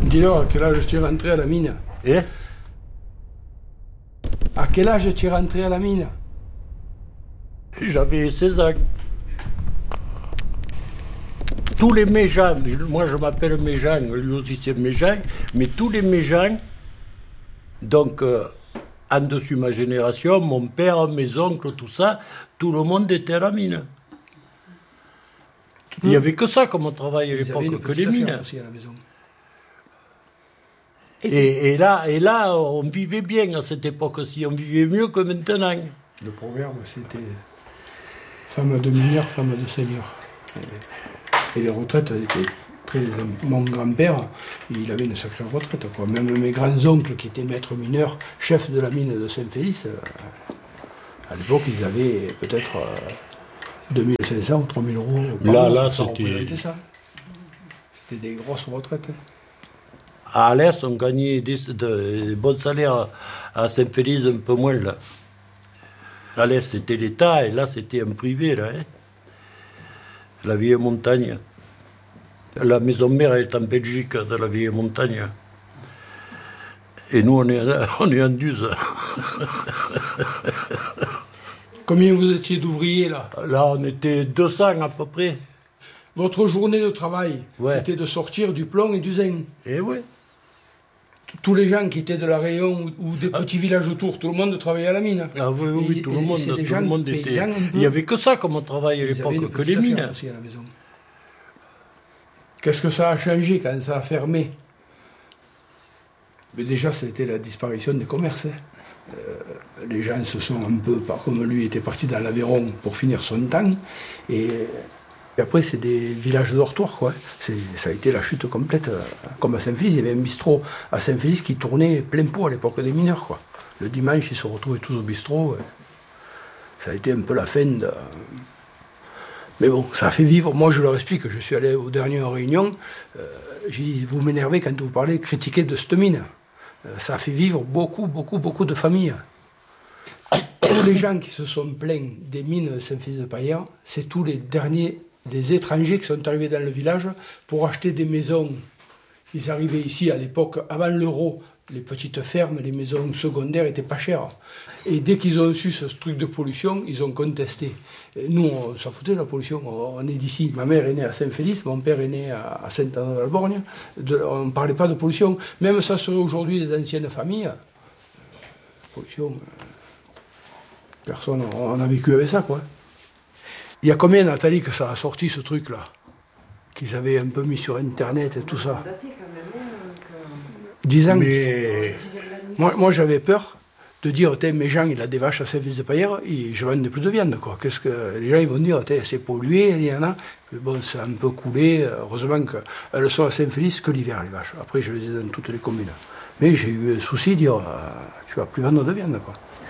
Dis-leur, à quel âge tu es rentré à la mine? Et À quel âge tu es rentré à la mine? j'avais 16 ans. Tous les Méjean, moi je m'appelle Méjean, lui aussi c'est Méjean, mais tous les Méjean, donc en dessus ma génération, mon père, mes oncles, tout ça, tout le monde était à la mine. Il n'y avait que ça comme travail à l'époque, que les mines. Aussi à la maison. Et là, on vivait bien à cette époque-ci, on vivait mieux que maintenant. Le proverbe, c'était femme de mineur, femme de seigneur. Et les retraites étaient très. Mon grand-père, il avait une sacrée retraite, quoi. Même mes grands-oncles, qui étaient maîtres mineurs, chefs de la mine de Saint-Félix, à l'époque, ils avaient peut-être 2500 ou 3000 euros. Là, ça c'était. représentait ça. C'était des grosses retraites. À l'Est, on gagnait des bons salaires. À Saint-Félix, un peu moins, là. À l'Est, c'était l'État, et là, c'était un privé, là. Hein. La vieille montagne. La maison mère est en Belgique, dans la vieille montagne. Et nous, on est en Duse. Combien vous étiez d'ouvriers, là? Là, on était 200 à peu près. Votre journée de travail, Ouais. c'était de sortir du plomb et du zinc. Et oui. Tous les gens qui étaient de la Réunion ou des petits villages autour, tout le monde travaillait à la mine. Ah oui, oui, tout le monde était. Paysans, Il n'y avait que ça comme travail à ils avaient une l'époque, que petite les mines. affaire aussi à la maison. Qu'est-ce que ça a changé quand ça a fermé? Mais déjà, c'était la disparition des commerces. Hein. Les gens se sont un peu, comme lui, était parti dans l'Aveyron pour finir son temps. Et après, c'est des villages dortoirs, quoi. Ça a été la chute complète. Comme à Saint-Félix, il y avait un bistrot à Saint-Félix qui tournait plein pot à l'époque des mineurs, quoi. Le dimanche, ils se retrouvaient tous au bistrot. Ça a été un peu la fin de... Mais bon, ça a fait vivre. Moi, je leur explique, je suis allé aux dernières réunions. J'ai dit, vous m'énervez quand vous parlez, critiquer de cette mine. Ça a fait vivre beaucoup de familles. Tous les gens qui se sont plaints des mines Saint-Félix-de-Paillard, c'est tous les derniers, des étrangers qui sont arrivés dans le village pour acheter des maisons. Ils arrivaient ici à l'époque, avant l'euro, les petites fermes, les maisons secondaires étaient pas chères. Et dès qu'ils ont su ce truc de pollution, ils ont contesté. Et nous, on s'en foutait de la pollution. On est d'ici. Ma mère est née à Saint-Félix, mon père est né à Saint-Anne-de-la-Borgne. On ne parlait pas de pollution. Même ça serait aujourd'hui les anciennes familles. Pollution, personne, on a vécu avec ça, quoi. Il y a combien, Nathalie, que ça a sorti, ce truc-là? Qu'ils avaient un peu mis sur Internet et tout ça. 10 ans. Mais Moi, j'avais peur de dire, mes gens, il a des vaches à Saint-Félix-de-Paillard, et je ne vendais plus de viande, quoi. Qu'est-ce que les gens ils vont dire, c'est pollué, il y en a. Mais bon, c'est un peu coulé. Heureusement qu'elles sont à Saint-Félix que l'hiver, les vaches. Après, je les ai dans toutes les communes. Mais j'ai eu un souci de dire, tu vas plus vendre de viande, quoi.